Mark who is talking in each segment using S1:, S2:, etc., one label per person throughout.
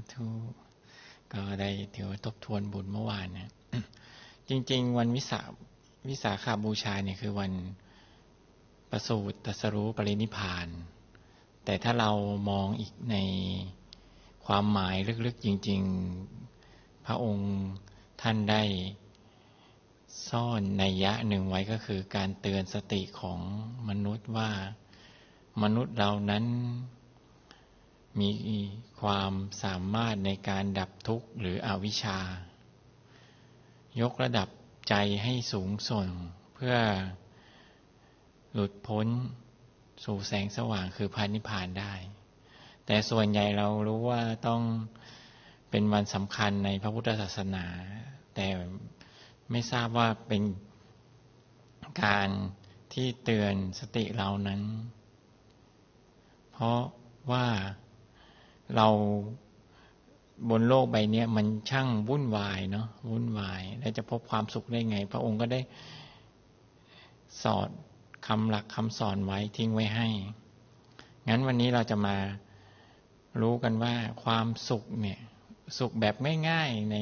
S1: ธุก็ได้ถือว่าทบทวนบุญเมื่อวานนะ จริงๆวันวิสาขบูชาเนี่ยคือวันประสูติตรัสรู้ปรินิพพานแต่ถ้าเรามองอีกในความหมายลึกๆจริงๆพระองค์ท่านได้ซ่อนนัยยะหนึ่งไว้ก็คือการเตือนสติของมนุษย์ว่ามนุษย์เรานั้นมีความสามารถในการดับทุกข์หรืออวิชชายกระดับใจให้สูงส่งเพื่อหลุดพ้นสู่แสงสว่างคือพระนิพพานได้แต่ส่วนใหญ่เรารู้ว่าต้องเป็นวันสำคัญในพระพุทธศาสนาแต่ไม่ทราบว่าเป็นการที่เตือนสติเรานั้นเพราะว่าเราบนโลกใบนี้มันช่างวุ่นวายเนาะวุ่นวายแล้วจะพบความสุขได้ไงพระองค์ก็ได้สอนคำหลักคำสอนไว้ทิ้งไว้ให้งั้นวันนี้เราจะมารู้กันว่าความสุขเนี่ยสุขแบบง่ายๆใน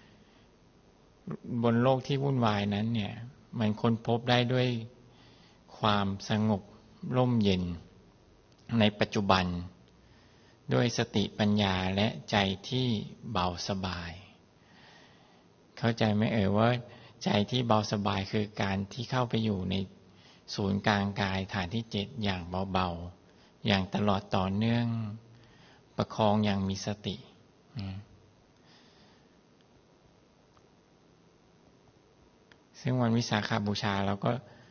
S1: บนโลกที่วุ่นวายนั้นเนี่ยมันค้นพบได้ด้วยความสงบร่มเย็นในปัจจุบันด้วยสติปัญญาและใจที่เบาสบายเข้าใจไหมว่าใจที่เบาสบายคือการที่เข้าไปอยู่ในศูนย์กลางกายฐานที่7อย่างเบาๆอย่างตลอดต่อเนื่องประคองอย่างมีสติซึ่งวันวิสาขบูชาเราก็